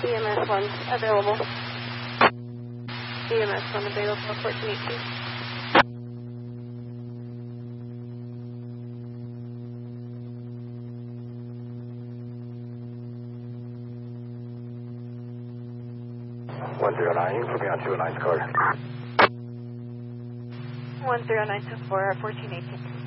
EMS 1 available. EMS 1 available, 1418. Put me on 209's card. 10924, 1418.